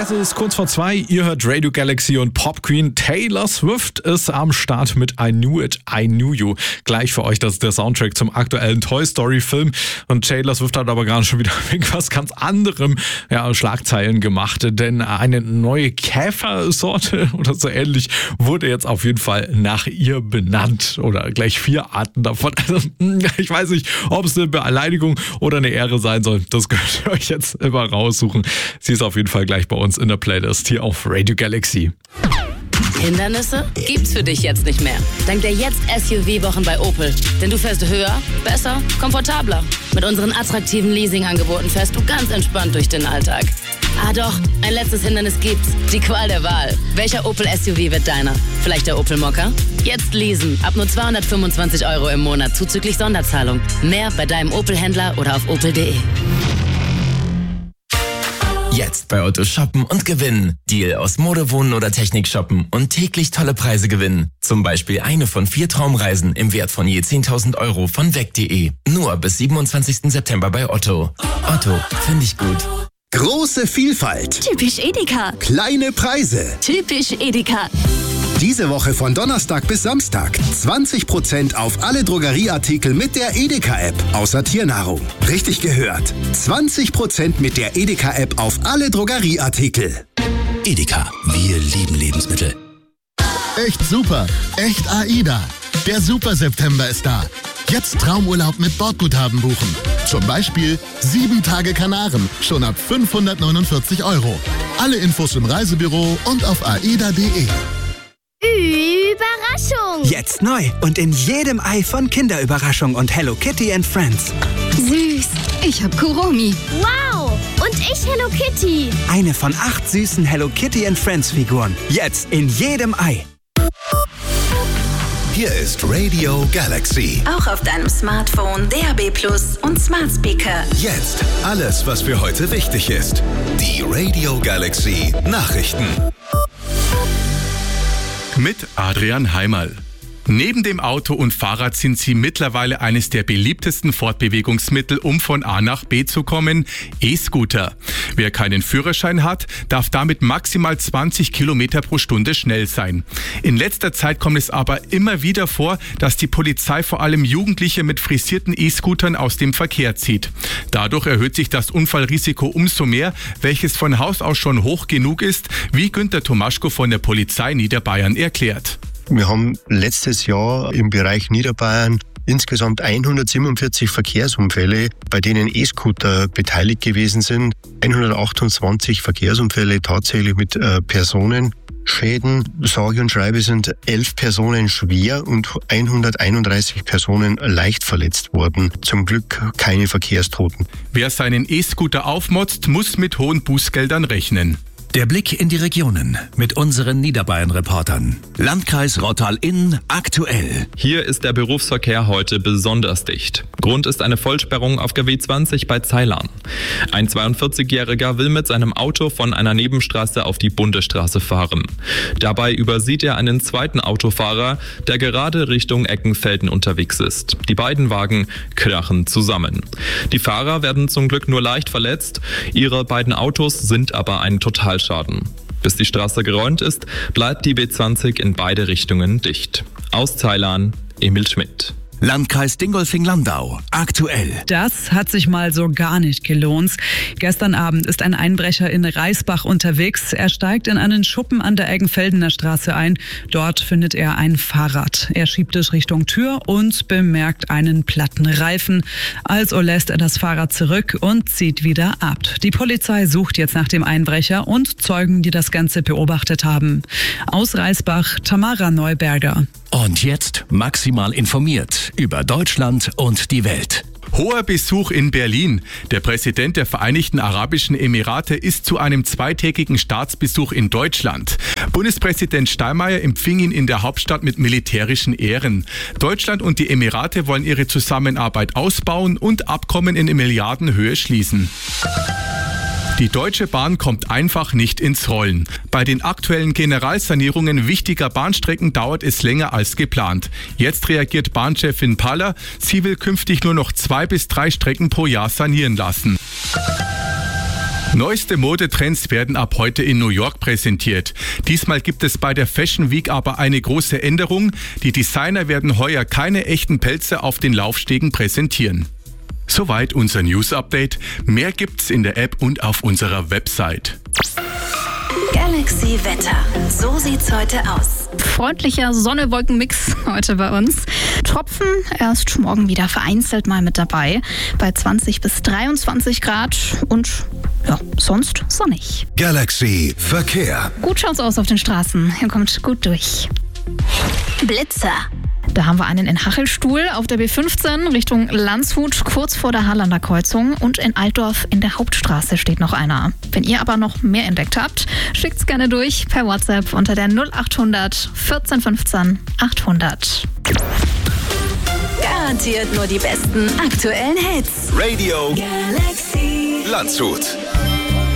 Es ist kurz vor 2, ihr hört Radio Galaxy und Pop Queen Taylor Swift ist am Start mit I Knew It, I Knew You. Gleich für euch, das ist der Soundtrack zum aktuellen Toy Story Film. Und Taylor Swift hat aber gerade schon wieder wegen was ganz anderem Schlagzeilen gemacht, denn eine neue Käfersorte oder so ähnlich wurde jetzt auf jeden Fall nach ihr benannt oder gleich 4 Arten davon. Also ich weiß nicht, ob es eine Beleidigung oder eine Ehre sein soll. Das könnt ihr euch jetzt immer raussuchen. Sie ist auf jeden Fall gleich bei uns in der Playlist hier auf Radio Galaxy. Hindernisse gibt's für dich jetzt nicht mehr. Dank der Jetzt-SUV-Wochen bei Opel. Denn du fährst höher, besser, komfortabler. Mit unseren attraktiven Leasing-Angeboten fährst du ganz entspannt durch den Alltag. Ah doch, ein letztes Hindernis gibt's. Die Qual der Wahl. Welcher Opel-SUV wird deiner? Vielleicht der Opel Mokka? Jetzt leasen. Ab nur 225 € im Monat zuzüglich Sonderzahlung. Mehr bei deinem Opel-Händler oder auf opel.de. Jetzt bei Otto shoppen und gewinnen. Deal aus Mode, Wohnen oder Technik shoppen und täglich tolle Preise gewinnen. Zum Beispiel eine von 4 Traumreisen im Wert von je 10.000 € von weg.de. Nur bis 27. September bei Otto. Otto, finde ich gut. Große Vielfalt. Typisch Edeka. Kleine Preise. Typisch Edeka. Diese Woche von Donnerstag bis Samstag 20% auf alle Drogerieartikel mit der Edeka-App, außer Tiernahrung. Richtig gehört. 20% mit der Edeka-App auf alle Drogerieartikel. Edeka, wir lieben Lebensmittel. Echt super, echt AIDA. Der Super September ist da. Jetzt Traumurlaub mit Bordguthaben buchen. Zum Beispiel 7 Tage Kanaren, schon ab 549 €. Alle Infos im Reisebüro und auf aida.de. Überraschung! Jetzt neu und in jedem Ei von Kinderüberraschung und Hello Kitty and Friends. Süß! Ich hab Kuromi. Wow! Und ich Hello Kitty. Eine von 8 süßen Hello Kitty and Friends Figuren. Jetzt in jedem Ei. Hier ist Radio Galaxy. Auch auf deinem Smartphone, DAB+ und Smart Speaker. Jetzt alles, was für heute wichtig ist. Die Radio Galaxy Nachrichten. Mit Adrian Heimerl. Neben dem Auto und Fahrrad sind sie mittlerweile eines der beliebtesten Fortbewegungsmittel, um von A nach B zu kommen, E-Scooter. Wer keinen Führerschein hat, darf damit maximal 20 Kilometer pro Stunde schnell sein. In letzter Zeit kommt es aber immer wieder vor, dass die Polizei vor allem Jugendliche mit frisierten E-Scootern aus dem Verkehr zieht. Dadurch erhöht sich das Unfallrisiko umso mehr, welches von Haus aus schon hoch genug ist, wie Günter Tomaschko von der Polizei Niederbayern erklärt. Wir haben letztes Jahr im Bereich Niederbayern insgesamt 147 Verkehrsunfälle, bei denen E-Scooter beteiligt gewesen sind. 128 Verkehrsunfälle tatsächlich mit Personenschäden. Sage und schreibe sind 11 Personen schwer und 131 Personen leicht verletzt worden. Zum Glück keine Verkehrstoten. Wer seinen E-Scooter aufmotzt, muss mit hohen Bußgeldern rechnen. Der Blick in die Regionen mit unseren Niederbayern-Reportern. Landkreis Rottal-Inn aktuell. Hier ist der Berufsverkehr heute besonders dicht. Grund ist eine Vollsperrung auf GW 20 bei Zeilern. Ein 42-Jähriger will mit seinem Auto von einer Nebenstraße auf die Bundesstraße fahren. Dabei übersieht er einen zweiten Autofahrer, der gerade Richtung Eckenfelden unterwegs ist. Die beiden Wagen krachen zusammen. Die Fahrer werden zum Glück nur leicht verletzt. Ihre beiden Autos sind aber ein Totalschaden. Bis die Straße geräumt ist, bleibt die B20 in beide Richtungen dicht. Aus Zeilern, Emil Schmidt. Landkreis Dingolfing-Landau aktuell. Das hat sich mal so gar nicht gelohnt. Gestern Abend ist ein Einbrecher in Reisbach unterwegs. Er steigt in einen Schuppen an der Eggenfeldener Straße ein. Dort findet er ein Fahrrad. Er schiebt es Richtung Tür und bemerkt einen platten Reifen. Also lässt er das Fahrrad zurück und zieht wieder ab. Die Polizei sucht jetzt nach dem Einbrecher und Zeugen, die das Ganze beobachtet haben. Aus Reisbach, Tamara Neuberger. Und jetzt maximal informiert über Deutschland und die Welt. Hoher Besuch in Berlin. Der Präsident der Vereinigten Arabischen Emirate ist zu einem 2-tägigen Staatsbesuch in Deutschland. Bundespräsident Steinmeier empfing ihn in der Hauptstadt mit militärischen Ehren. Deutschland und die Emirate wollen ihre Zusammenarbeit ausbauen und Abkommen in Milliardenhöhe schließen. Die Deutsche Bahn kommt einfach nicht ins Rollen. Bei den aktuellen Generalsanierungen wichtiger Bahnstrecken dauert es länger als geplant. Jetzt reagiert Bahnchefin Paller, sie will künftig nur noch 2 bis 3 Strecken pro Jahr sanieren lassen. Neueste Modetrends werden ab heute in New York präsentiert. Diesmal gibt es bei der Fashion Week aber eine große Änderung. Die Designer werden heuer keine echten Pelze auf den Laufstegen präsentieren. Soweit unser News-Update. Mehr gibt's in der App und auf unserer Website. Galaxy Wetter. So sieht's heute aus. Freundlicher Sonne-Wolken-Mix heute bei uns. Tropfen erst morgen wieder vereinzelt mal mit dabei. Bei 20 bis 23 Grad und ja, sonst sonnig. Galaxy Verkehr. Gut schaut's aus auf den Straßen. Ihr kommt gut durch. Blitzer. Da haben wir einen in Hachelstuhl auf der B15 Richtung Landshut, kurz vor der Harlander Kreuzung, und in Altdorf in der Hauptstraße steht noch einer. Wenn ihr aber noch mehr entdeckt habt, schickt's gerne durch per WhatsApp unter der 0800 14 15 800. Garantiert nur die besten aktuellen Hits. Radio Galaxy Landshut.